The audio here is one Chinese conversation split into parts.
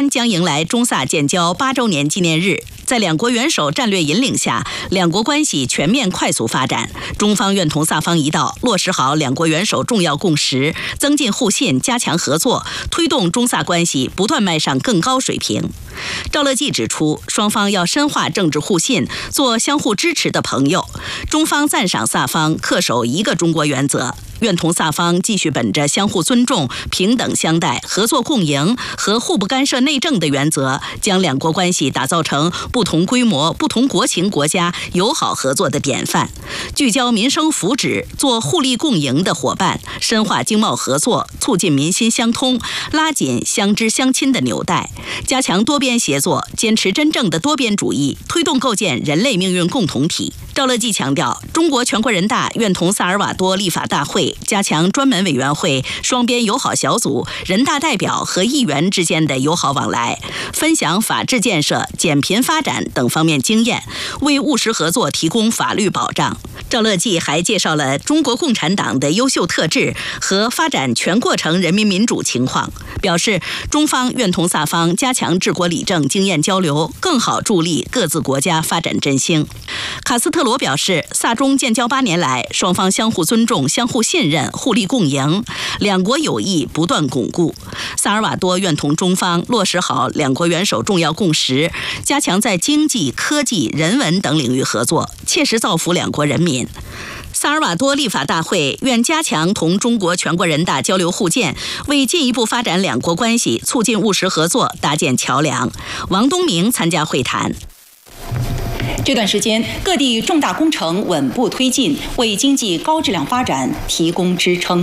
将迎来中萨建交8周年纪念日。在两国元首战略引领下，两国关系全面快速发展。中方愿同萨方一道，落实好两国元首重要共识，增进互信，加强合作，推动中萨关系不断迈上更高水平。赵乐际指出，双方要深化政治互信，做相互支持的朋友。中方赞赏萨方恪守一个中国原则，愿同萨方继续本着相互尊重、平等相待、合作共赢和互不干涉内政的原则，将两国关系打造成不同规模、不同国情国家友好合作的典范，聚焦民生福祉，做互利共赢的伙伴，深化经贸合作，促进民心相通，拉紧相知相亲的纽带，加强多边协作，坚持真正的多边主义，推动构建人类命运共同体。赵乐际强调，中国全国人大愿同萨尔瓦多立法大会加强专门委员会、双边友好小组、人大代表和议员之间的友好往来，分享法治建设、减贫发展等方面经验，为务实合作提供法律保障。赵乐际还介绍了中国共产党的优秀特质和发展全过程人民民主情况，表示中方愿同萨方加强治国理政经验交流，更好助力各自国家发展振兴。卡斯特罗表示，萨中建交8年来，双方相互尊重、相互信任、互利共赢，两国友谊不断巩固。萨尔瓦多愿同中方落实好两国元首重要共识，加强在经济、科技、人文等领域合作，切实造福两国人民。萨尔瓦多立法大会愿加强同中国全国人大交流互鉴，为进一步发展两国关系、促进务实合作搭建桥梁。王东明参加会谈。 这段时间，各地重大工程稳步推进，为经济高质量发展提供支撑。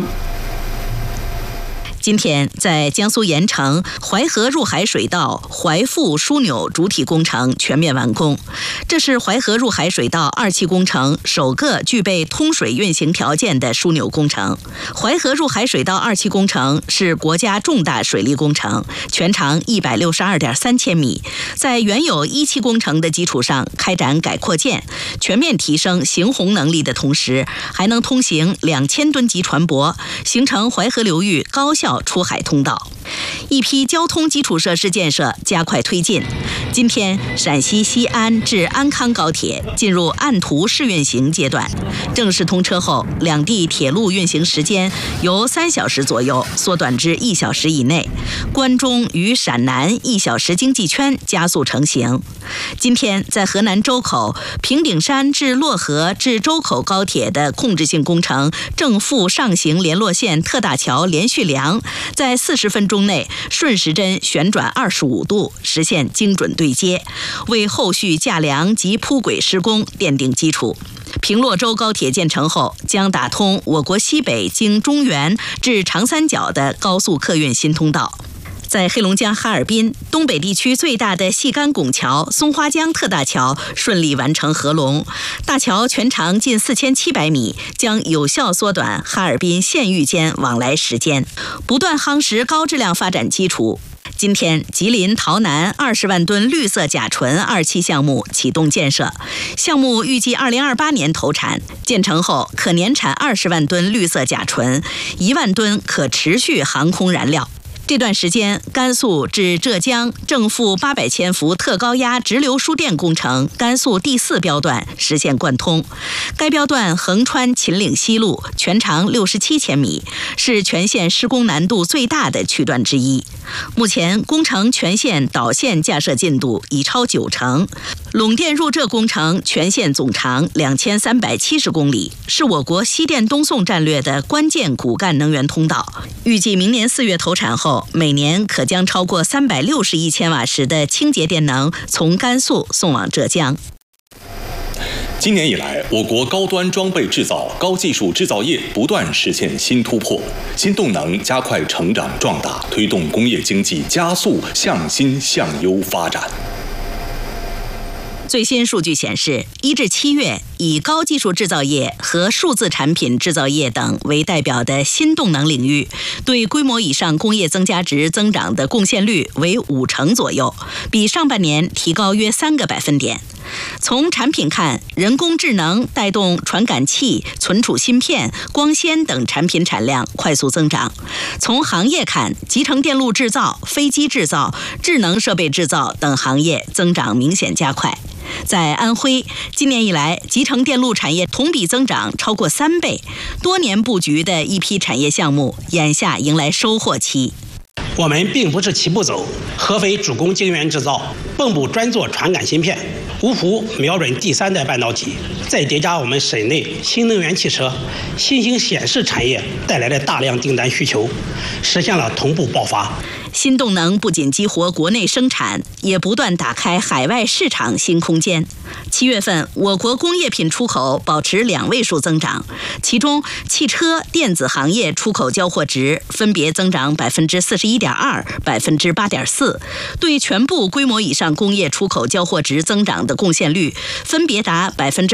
今天，在江苏盐城，淮河入海水道淮阜枢纽主体工程全面完工。这是淮河入海水道2期工程首个具备通水运行条件的枢纽工程。淮河入海水道2期工程是国家重大水利工程，全长162.3千米，在原有1期工程的基础上开展改扩建，全面提升行洪能力的同时，还能通行2000吨级船舶，形成淮河流域高效出海通道。一批交通基础设施建设加快推进。今天，陕西西安至安康高铁进入按图试运行阶段，正式通车后，两地铁路运行时间由3小时左右缩短至1小时以内。关中与陕南1小时经济圈加速成型。今天，在河南周口，平顶山至漯河至周口高铁的控制性工程正负上行联络线特大桥连续梁，在40分钟内顺时针旋转25度，实现精准对接，为后续架梁及铺轨施工奠定基础。平洛州高铁建成后，将打通我国西北经中原至长三角的高速客运新通道。在黑龙江哈尔滨，东北地区最大的细干拱桥松花江特大桥顺利完成合龙，大桥全长近4700米，将有效缩短哈尔滨县域间往来时间，不断夯实高质量发展基础。今天，吉林洮南20万吨绿色甲醇2期项目启动建设，项目预计2028年投产，建成后可年产20万吨绿色甲醇，1万吨可持续航空燃料。这段时间，甘肃至浙江正负800千伏特高压直流输电工程甘肃第4标段实现贯通。该标段横穿秦岭西路，全长67千米，是全线施工难度最大的区段之一。目前，工程全线导线架设进度已超90%。陇电入浙工程全线总长2370公里，是我国西电东送战略的关键骨干能源通道。预计明年4月投产后，每年可将超过360亿千瓦时的清洁电能从甘肃送往浙江。 今年以来，我国高端装备制造、高技术制造业不断实现新突破，新动能加快成长壮大，推动工业经济加速向新向优发展。 最新数据显示，1至7月，以高技术制造业和数字产品制造业等为代表的新动能领域，对规模以上工业增加值增长的贡献率为50%左右，比上半年提高约3个百分点。 从产品看，人工智能带动传感器、存储芯片、光纤等产品产量快速增长。从行业看，集成电路制造、飞机制造、智能设备制造等行业增长明显加快。在安徽，今年以来，集成电路产业同比增长超过3倍，多年布局的一批产业项目，眼下迎来收获期。 我们并不是齐步走，合肥主攻晶圆制造，蚌埠专做传感芯片，芜湖瞄准第3代半导体，再叠加我们省内新能源汽车、新型显示产业带来的大量订单需求，实现了同步爆发。 新动能不仅激活国内生产，也不断打开海外市场新空间。7月份，我国工业品出口保持2位数增长，其中汽车、电子行业出口交货值分别增长41.2%、8.4%，对全部规模以上工业出口交货值增长的贡献率分别达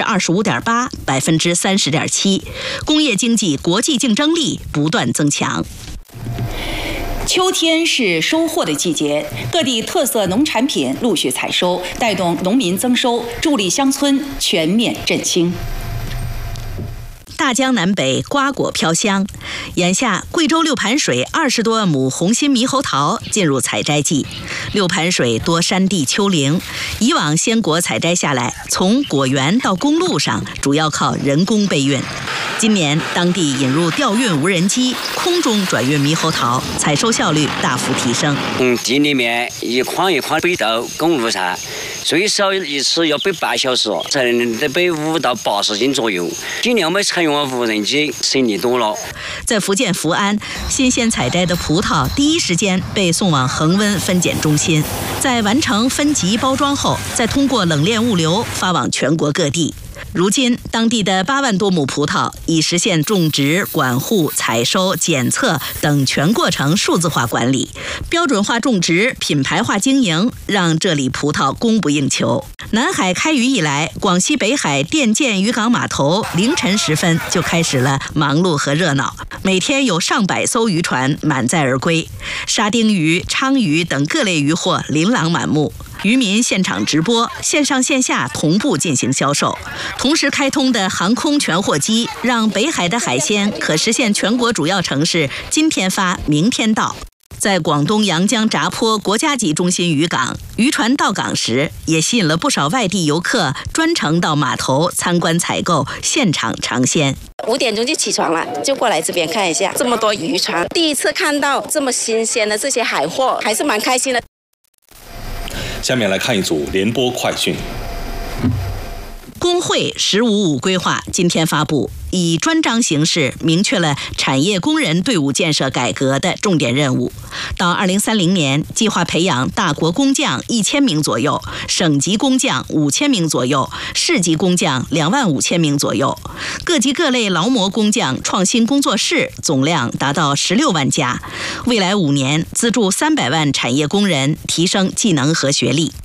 25.8%、30.7%。工业经济国际竞争力不断增强。 秋天是收获的季节，各地特色农产品陆续采收，带动农民增收，助力乡村全面振兴。 大江南北，瓜果飘香。眼下，贵州六盘水20多万亩红心猕猴桃进入采摘季。六盘水多山地丘陵，以往鲜果采摘下来，从果园到公路上，主要靠人工备运。今年，当地引入吊运无人机，空中转运猕猴桃，采收效率大幅提升。 地里面一筐一筐背到公路上，最少一次要背8小时，才能得背5到80斤左右。今年我们采用了无人机，省力多了。 在福建福安，新鲜采摘的葡萄第一时间被送往恒温分拣中心，在完成分级包装后，再通过冷链物流发往全国各地。如今，当地的8万多亩葡萄已实现种植、管护、采收、检测等全过程数字化管理，标准化种植、品牌化经营，让这里葡萄供不应求。南海开渔以来，广西北海甸建渔港码头凌晨时分就开始了忙碌和热闹，每天有上百艘渔船满载而归，沙丁鱼、鲳鱼等各类渔获琳琅满目。渔民现场直播，线上线下同步进行销售。同时开通的航空全货机，让北海的海鲜可实现全国主要城市今天发、明天到。在广东阳江闸坡国家级中心渔港，渔船到港时也吸引了不少外地游客专程到码头参观采购，现场尝鲜。 5点钟就起床了，就过来这边看一下，这么多渔船，第一次看到这么新鲜的这些海货，还是蛮开心的。 下面来看一组联播快讯。 工会“15+5”规划今天发布，以专章形式明确了产业工人队伍建设改革的重点任务。到2030年，计划培养大国工匠1000名左右，省级工匠5000名左右，市级工匠25000名左右。各级各类劳模工匠创新工作室总量达到16万家。未来5年，资助300万产业工人提升技能和学历。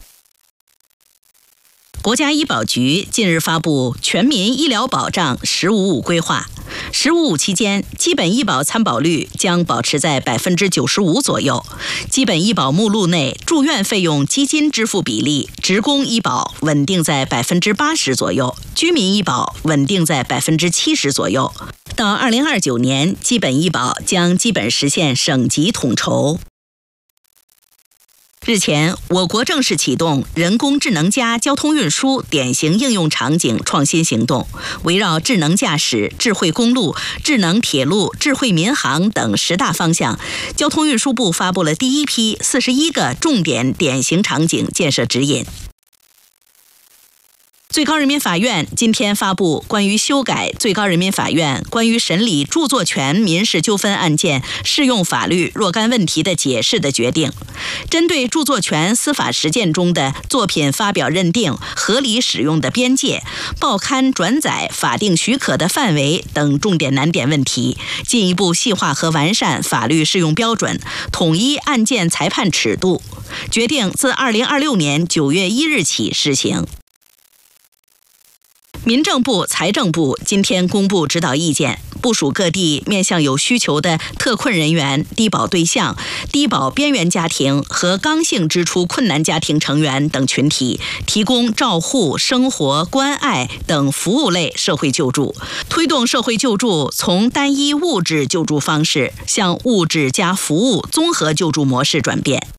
国家医保局近日发布全民医疗保障“15+5”规划。“15+5”期间，基本医保参保率将保持在95%左右，基本医保目录内住院费用基金支付比例，职工医保稳定在80%左右，居民医保稳定在70%左右。到2029年，基本医保将基本实现省级统筹。日前，我国正式启动人工智能加交通运输典型应用场景创新行动，围绕智能驾驶、智慧公路、智能铁路、智慧民航等10大方向，交通运输部发布了第一批41个重点典型场景建设指引。最高人民法院今天发布关于修改最高人民法院关于审理著作权民事纠纷案件适用法律若干问题的解释的决定，针对著作权司法实践中的作品发表认定、合理使用的边界、报刊转载法定许可的范围等重点难点问题，进一步细化和完善法律适用标准，统一案件裁判尺度，决定自2026年9月1日起施行。 民政部、财政部今天公布指导意见，部署各地面向有需求的特困人员、低保对象、低保边缘家庭和刚性支出困难家庭成员等群体，提供照护、生活、关爱等服务类社会救助，推动社会救助从单一物质救助方式向物质加服务综合救助模式转变。